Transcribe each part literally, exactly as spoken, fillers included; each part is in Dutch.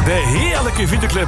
de heerlijke videoclip.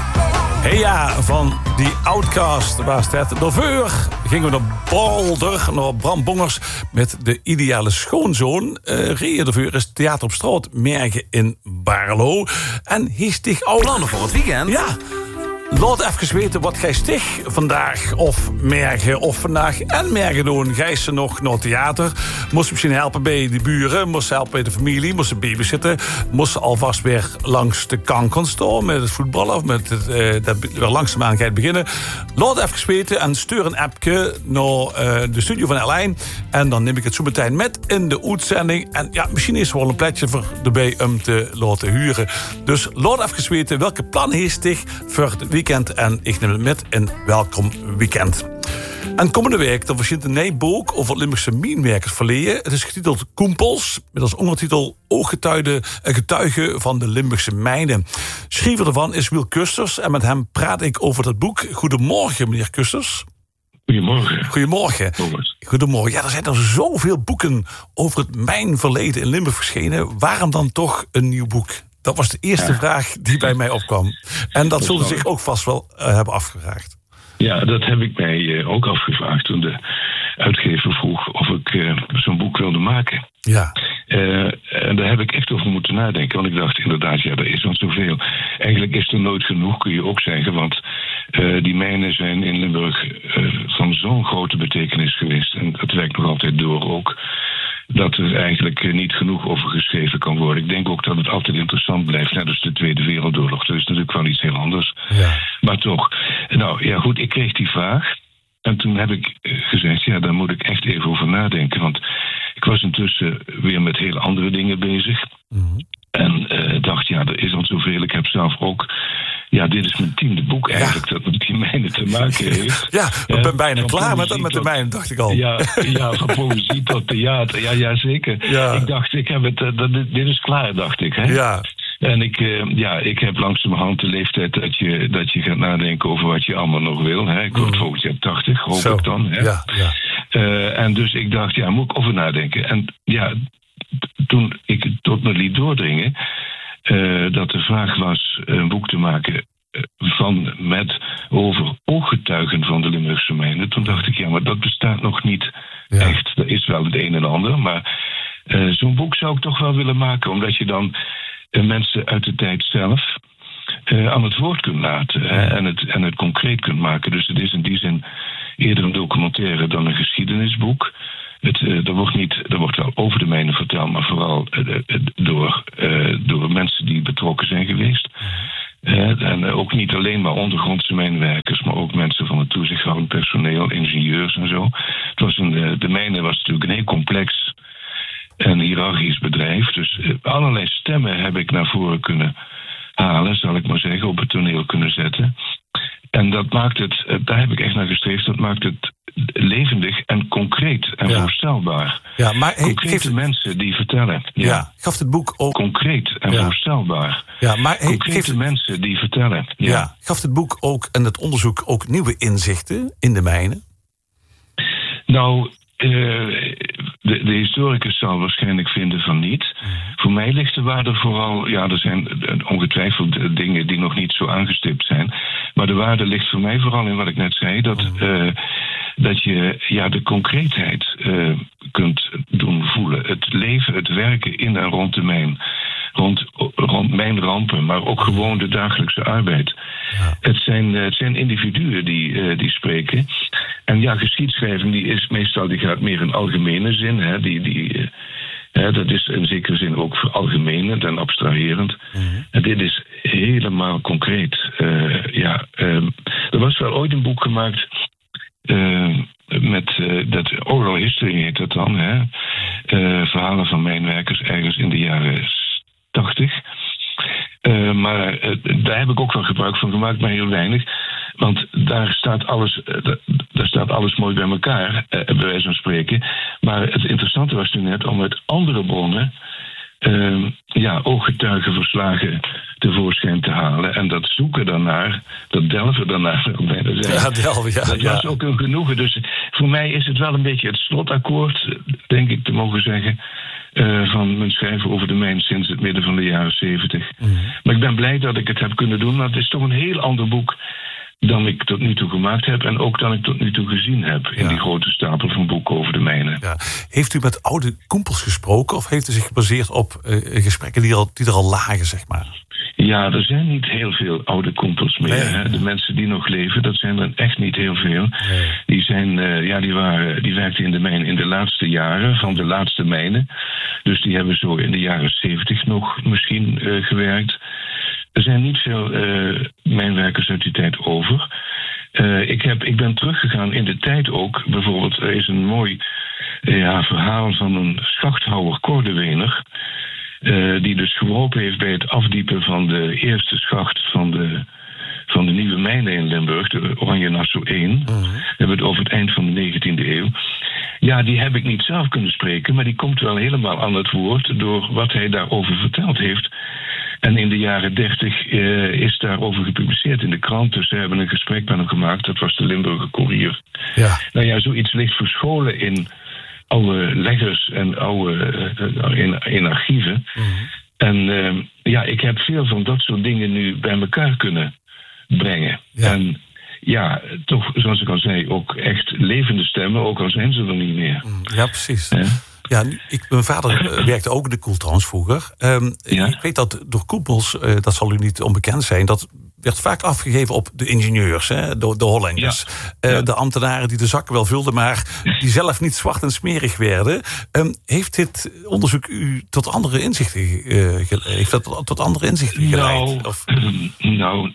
Hey ja, van die Outcast was het. Daarvoor gingen we naar Boulder, naar Bram Bongers met de ideale schoonzoon. Uh, Reden daarvoor is Theater op Straat, Mergen in Barlo. En hiestig oude plannen voor het weekend. Ja. Laat even weten wat gij stig vandaag of Mergen of vandaag en Mergen doen. Gij ze nog naar theater? Moest ze misschien helpen bij de buren? Moest ze helpen bij de familie? Moest ze babysitten? Moest ze alvast weer langs de kant gaan staan met het voetballen? Of met het, uh, dat weer langzaamaan gaat beginnen? Laat even weten en stuur een appje naar uh, de studio van L één. En dan neem ik het zo meteen met in de uitzending. En ja, misschien is er wel een plekje voor erbij om te laten huren. Dus laat even weten welke plan heeft zich voor het weekend. En ik neem het met in Welkom Weekend. En komende week dan verschijnt een nieuw boek over het Limburgse mijnwerkersverleden. Het is getiteld Koempels, met als ondertitel Ooggetuigen getuigen van de Limburgse mijnen. Schrijver ervan is Wiel Kusters en met hem praat ik over dat boek. Goedemorgen, meneer Kusters. Goedemorgen. Goedemorgen. Thomas. Goedemorgen. Ja, er zijn er zoveel boeken over het mijnverleden in Limburg verschenen. Waarom dan toch een nieuw boek? Dat was de eerste ja. vraag die bij mij opkwam. En dat, dat zullen zich ook vast wel uh, hebben afgevraagd. Ja, dat heb ik mij uh, ook afgevraagd toen de uitgever vroeg of ik uh, zo'n boek wilde maken. Ja. Uh, en daar heb ik echt over moeten nadenken. Want ik dacht inderdaad, ja, er is nog zoveel. Eigenlijk is er nooit genoeg, kun je ook zeggen. Want uh, die mijnen zijn in Limburg uh, van zo'n grote betekenis geweest. En dat werkt nog altijd door ook. Dat er eigenlijk niet genoeg over geschreven kan worden. Ik denk ook dat het altijd interessant blijft. Net als de Tweede Wereldoorlog. Dat is natuurlijk wel iets heel anders. Ja. Maar toch. Nou ja, goed, ik kreeg die vraag. En toen heb ik gezegd, ja, daar moet ik echt even over nadenken. Want ik was intussen weer met hele andere dingen bezig. Mm-hmm. En uh, dacht, ja, er is al zoveel. Ik heb zelf ook... Ja, dit is mijn tiende boek eigenlijk, ja. dat met die mijnen te maken heeft. Ja, ik ben uh, bijna klaar met, met de mijnen, dacht ik al. Ja, ja van poëzie tot theater. Ja, ja zeker. Ja. Ik dacht, ik heb het, uh, dat, dit is klaar, dacht ik. Hè? Ja. En ik, uh, ja, ik heb langzamerhand de leeftijd dat je, dat je gaat nadenken over wat je allemaal nog wil. Hè? Ik word mm. volgend jaar tachtig, hoop Zo. ik dan. Hè? Ja, ja. Uh, en dus ik dacht, ja, moet ik over nadenken. En ja, toen ik tot me liet doordringen... Uh, dat de vraag was een boek te maken van, met, over ooggetuigen van de Limburgse mijnen. Toen dacht ik, ja, maar dat bestaat nog niet ja. echt. Er is wel het een en ander, maar uh, zo'n boek zou ik toch wel willen maken. Omdat je dan uh, mensen uit de tijd zelf uh, aan het woord kunt laten. Hè, en, het, en het concreet kunt maken. Dus het is in die zin eerder een documentaire dan een geschiedenisboek. Het, uh, er, wordt niet, er wordt wel over de mijnen verteld, maar vooral uh, door, uh, door mensen die betrokken zijn geweest. Uh, en uh, ook niet alleen maar ondergrondse mijnwerkers, maar ook mensen van het toezichthoudend personeel, ingenieurs en zo. Het was een, uh, de mijnen was natuurlijk een heel complex en hiërarchisch bedrijf. Dus uh, allerlei stemmen heb ik naar voren kunnen halen, zal ik maar zeggen, op het toneel kunnen zetten. En dat maakt het, uh, daar heb ik echt naar gestreefd, dat maakt het levendig en concreet en ja. voorstelbaar. Ja, maar he, concrete geeft... mensen die vertellen. Ja, ja. Gaf het boek ook... Concreet en ja. voorstelbaar. Ja, maar he, concrete geeft het... mensen die vertellen. Ja. ja. Gaf het boek ook en het onderzoek ook nieuwe inzichten in de mijnen? Nou, uh, de, de historicus zal waarschijnlijk vinden van niet. Mm. Voor mij ligt de waarde vooral... Ja, er zijn ongetwijfeld dingen die nog niet zo aangestipt zijn. Maar de waarde ligt voor mij vooral in wat ik net zei. Dat... Mm. Uh, dat je ja, de concreetheid uh, kunt doen voelen. Het leven, het werken in en rond de mijn. Rond, rond mijnrampen, maar ook gewoon de dagelijkse arbeid. Ja. Het, zijn, uh, het zijn individuen die, uh, die spreken. En ja, geschiedschrijving die is meestal die gaat meer in algemene zin. Hè, die, die, uh, hè, dat is in zekere zin ook veralgemenend en abstraherend. Mm-hmm. En dit is helemaal concreet. Uh, ja, uh, er was wel ooit een boek gemaakt... Uh, met uh, dat oral history heet dat dan, hè? Uh, verhalen van mijnwerkers ergens in de jaren tachtig. Uh, maar uh, daar heb ik ook wel gebruik van gemaakt, maar heel weinig. Want daar staat alles, uh, daar staat alles mooi bij elkaar, uh, bij wijze van spreken. Maar het interessante was nu net om uit andere bronnen... Uh, ja, ooggetuigenverslagen tevoorschijn te halen. En dat zoeken daarnaar, dat delven daarnaar, zou ik bijna zeggen. Ja, delven, ja. Dat ja. was ook een genoegen. Dus voor mij is het wel een beetje het slotakkoord, denk ik te mogen zeggen. Uh, van mijn schrijven over de mijn sinds het midden van de jaren zeventig. Mm. Maar ik ben blij dat ik het heb kunnen doen, want het is toch een heel ander boek dan ik tot nu toe gemaakt heb en ook dan ik tot nu toe gezien heb in ja. die grote stapel van boeken over de mijnen. Ja. Heeft u met oude koempels gesproken of heeft u zich gebaseerd op uh, gesprekken die, al, die er al lagen, zeg maar? Ja, er zijn niet heel veel oude koempels meer. Nee. Hè? De mensen die nog leven, dat zijn er echt niet heel veel. Nee. Die zijn, uh, ja, die waren, die werkten in de mijn in de laatste jaren van de laatste mijnen. Dus die hebben zo in de jaren zeventig nog misschien uh, gewerkt. Er zijn niet veel uh, mijnwerkers uit die tijd over. Uh, ik, heb, ik ben teruggegaan in de tijd ook. Bijvoorbeeld, er is een mooi uh, ja, verhaal van een schachthouwer Kordewener. Uh, die dus geholpen heeft bij het afdiepen van de eerste schacht van de, van de nieuwe mijnen in Limburg, de Oranje Nassau één. Uh-huh. We hebben het over het eind van de negentiende eeuw. Ja, die heb ik niet zelf kunnen spreken, maar die komt wel helemaal aan het woord door wat hij daarover verteld heeft. En in de jaren dertig uh, is daarover gepubliceerd in de krant. Dus ze hebben een gesprek met hem gemaakt. Dat was de Limburger Courier. Ja. Nou ja, zoiets ligt verscholen in oude leggers en oude uh, in, in archieven. Mm-hmm. En uh, ja, ik heb veel van dat soort dingen nu bij elkaar kunnen brengen. Ja. En ja, toch, zoals ik al zei, ook echt levende stemmen, ook al zijn ze er niet meer. Ja, precies. Ja? Ja, ik, mijn vader werkte ook in de koeltrans vroeger. Um, ja? Ik weet dat door koepels, uh, dat zal u niet onbekend zijn, dat werd vaak afgegeven op de ingenieurs, hè, de, de Hollanders. Ja. Uh, ja. De ambtenaren die de zakken wel vulden, maar die zelf niet zwart en smerig werden. Um, heeft dit onderzoek u tot andere inzichten, uh, ge- heeft dat tot andere inzichten geleid? Nou, of? nou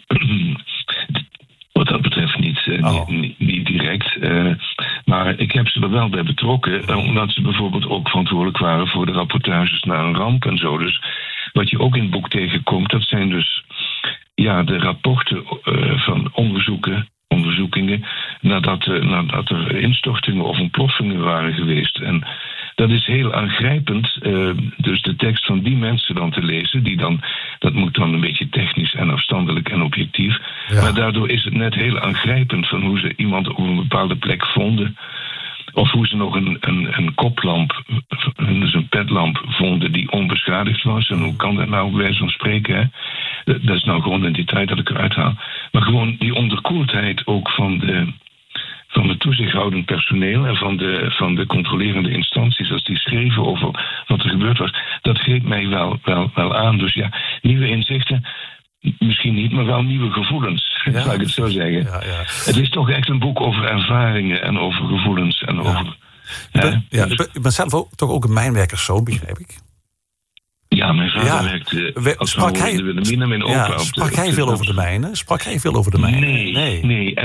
wat dat betreft niet, uh, oh. niet, niet direct. Uh, maar ik heb ze er wel bij betrokken, omdat ze bijvoorbeeld ook verantwoordelijk waren voor de rapportages naar een ramp en zo. Dus wat je ook in het boek tegenkomt, dat zijn dus ja, de rapporten uh, van onderzoeken, onderzoekingen nadat, uh, nadat er instortingen of ontploffingen waren geweest. En dat is heel aangrijpend, uh, dus de tekst van die mensen dan te lezen, die dan, dat moet dan een beetje technisch en afstandelijk en objectief. Ja. Maar daardoor is het net heel aangrijpend van hoe ze iemand op een bepaalde plek vonden. Of hoe ze nog een, een, een koplamp, dus een petlamp, vonden die onbeschadigd was. En hoe kan dat nou bij wijze van spreken? Hè? Dat is nou gewoon een detail dat ik eruit haal. Maar gewoon die onderkoeldheid ook van de, van het toezichthoudend personeel en van de, van de controlerende instanties, als die schreven over wat er gebeurd was, dat greep mij wel, wel, wel aan. Dus ja, nieuwe inzichten, misschien niet, maar wel nieuwe gevoelens, ja. Zou ik het zo zeggen. Ja, ja. Het is toch echt een boek over ervaringen en over gevoelens. En ja. over, ik, ben, ja, ik, ben, ik ben zelf ook, toch ook een mijnwerkerszoon, begrijp ik. Ja, mijn vader ja. werkte uh, als sprak hij, de Wilhelmina in Opa. Ja, sprak hij veel over de mijnen? Sprak hij veel over de mijnen? Nee, nee. nee.